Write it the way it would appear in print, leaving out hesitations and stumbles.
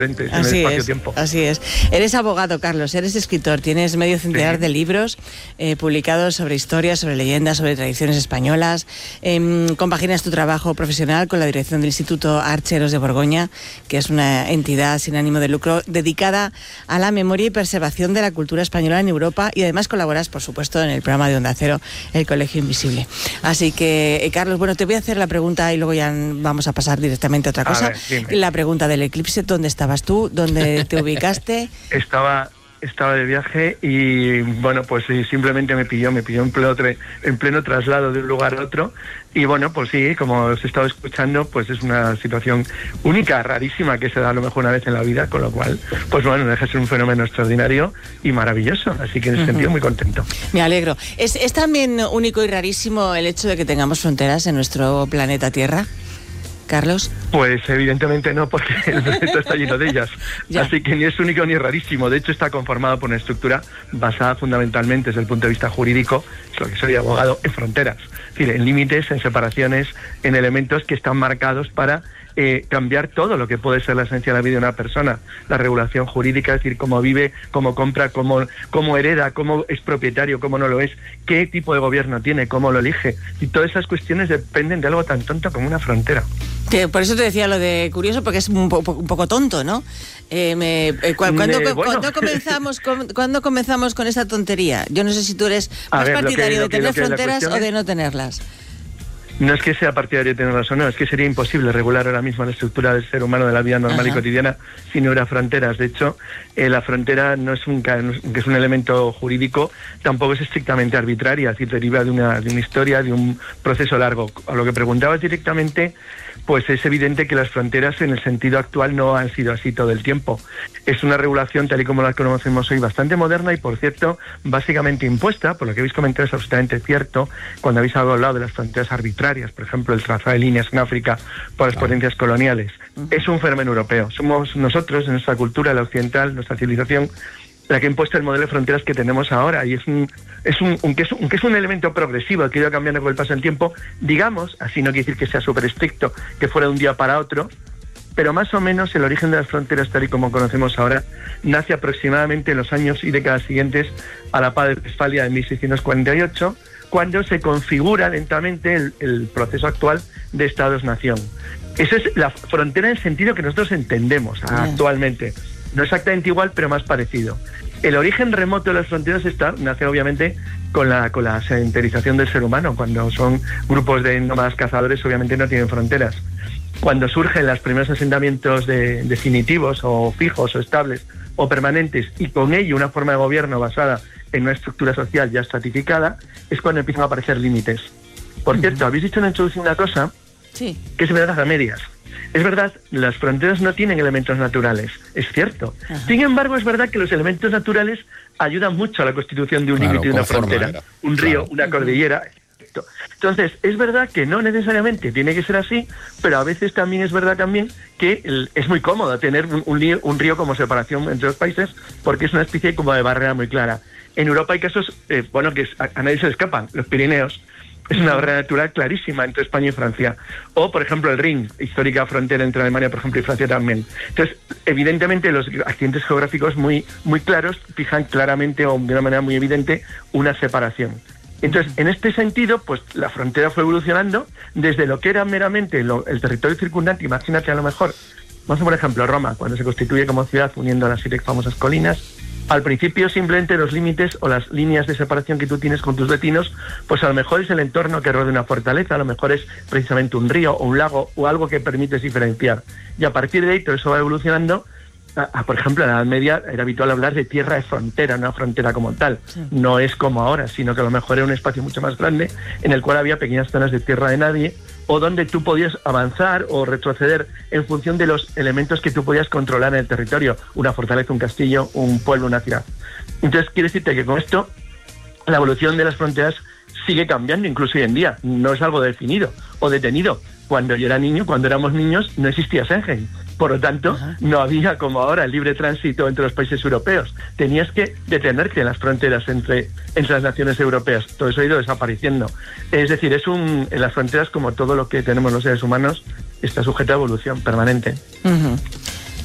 en el espacio-tiempo. Así es. Eres abogado, Carlos, eres escritor, tienes medio centenar de libros publicados sobre historias, sobre leyendas, sobre tradiciones españolas. Compaginas tu trabajo profesional con la dirección del Instituto Archeros de Borgoña, que es una entidad sin ánimo de lucro dedicada a la memoria y preservación de la cultura española en Europa, y además colaboras, por supuesto, en el programa de Onda Cero, El Colegio Invisible. Así que, Carlos, bueno, te voy a hacer la pregunta y luego ya vamos a pasar directamente a otra cosa. La pregunta del eclipse: ¿dónde estabas tú? ¿Dónde te ubicaste? Estaba de viaje y, bueno, pues sí, simplemente me pilló en pleno traslado de un lugar a otro. Y bueno, pues sí, como os he estado escuchando, pues es una situación única, rarísima, que se da a lo mejor una vez en la vida, con lo cual, pues bueno, deja de ser un fenómeno extraordinario y maravilloso. Así que en ese sentido muy contento. Me alegro. ¿Es también único y rarísimo el hecho de que tengamos fronteras en nuestro planeta Tierra, Carlos? Pues evidentemente no, porque el planeta está lleno de ellas. Así que ni es único ni rarísimo. De hecho, está conformado por una estructura basada fundamentalmente desde el punto de vista jurídico, es lo que soy abogado, en fronteras. Es decir, en límites, en separaciones, en elementos que están marcados para cambiar todo lo que puede ser la esencia de la vida de una persona. La regulación jurídica, es decir, cómo vive, cómo compra, cómo hereda, cómo es propietario, cómo no lo es, qué tipo de gobierno tiene, cómo lo elige. Y todas esas cuestiones dependen de algo tan tonto como una frontera. Por eso te decía lo de curioso, porque es un poco tonto, ¿no? ¿Cuándo comenzamos con esa tontería? Yo no sé si tú eres más partidario de tener fronteras o de no tenerlas. No es que sea partidario de tenerlas o no, es que sería imposible regular ahora mismo la estructura del ser humano de la vida normal y cotidiana si no hubiera fronteras. De hecho, la frontera no es que es un elemento jurídico, tampoco es estrictamente arbitraria, es decir, deriva de una historia, de un proceso largo. A lo que preguntabas directamente, pues es evidente que las fronteras en el sentido actual no han sido así todo el tiempo. Es una regulación, tal y como la conocemos hoy, bastante moderna y, por cierto, básicamente impuesta. Por lo que habéis comentado es absolutamente cierto cuando habéis hablado de las fronteras arbitrarias, por ejemplo, el trazado de líneas en África por las potencias coloniales. Es un fenómeno europeo. Somos nosotros, en nuestra cultura, la occidental, nuestra civilización, la que ha impuesto el modelo de fronteras que tenemos ahora, y es un elemento progresivo que ha ido cambiando con el paso del tiempo, digamos, así no quiere decir que sea súper estricto, que fuera de un día para otro, pero más o menos el origen de las fronteras, tal y como conocemos ahora, nace aproximadamente en los años y décadas siguientes a la paz de Westfalia de 1648, cuando se configura lentamente el proceso actual de Estados-nación. Esa es la frontera en el sentido que nosotros entendemos actualmente. No exactamente igual, pero más parecido. El origen remoto de las fronteras nace obviamente con la sedentarización del ser humano. Cuando son grupos de nómadas cazadores, obviamente no tienen fronteras. Cuando surgen los primeros asentamientos definitivos o fijos o estables o permanentes, y con ello una forma de gobierno basada en una estructura social ya estratificada, es cuando empiezan a aparecer límites. Por cierto, habéis dicho en la introducción una cosa que es verdad a medias. Es verdad, las fronteras no tienen elementos naturales, es cierto. Sin embargo, es verdad que los elementos naturales ayudan mucho a la constitución de un límite de una frontera. Un río, una cordillera. Entonces, es verdad que no necesariamente tiene que ser así, pero a veces también es verdad que es muy cómodo tener un río como separación entre los países, porque es una especie como de barrera muy clara. En Europa hay casos, que a nadie se le escapan, los Pirineos. Es una barrera natural clarísima entre España y Francia. O, por ejemplo, el Rin, histórica frontera entre Alemania, por ejemplo, y Francia también. Entonces, evidentemente, los accidentes geográficos muy, muy claros fijan claramente o de una manera muy evidente una separación. Entonces, en este sentido, pues la frontera fue evolucionando desde lo que era meramente el territorio circundante. Imagínate, a lo mejor, vamos a por ejemplo, Roma, cuando se constituye como ciudad uniendo las 7 famosas colinas. Al principio simplemente los límites o las líneas de separación que tú tienes con tus vecinos, pues a lo mejor es el entorno que rodea una fortaleza, a lo mejor es precisamente un río o un lago o algo que permites diferenciar. Y a partir de ahí todo eso va evolucionando. Por ejemplo, en la Edad Media era habitual hablar de tierra de frontera, no frontera como tal. No es como ahora, sino que a lo mejor era un espacio mucho más grande en el cual había pequeñas zonas de tierra de nadie, o donde tú podías avanzar o retroceder en función de los elementos que tú podías controlar en el territorio, una fortaleza, un castillo, un pueblo, una ciudad. Entonces, quiero decirte que con esto la evolución de las fronteras sigue cambiando, incluso hoy en día. No es algo definido o detenido. Cuando yo era niño, cuando éramos niños, no existía Schengen. Por lo tanto, no había como ahora el libre tránsito entre los países europeos. Tenías que detenerte en las fronteras entre las naciones europeas. Todo eso ha ido desapareciendo. Es decir, en las fronteras, como todo lo que tenemos los seres humanos, está sujeto a evolución permanente.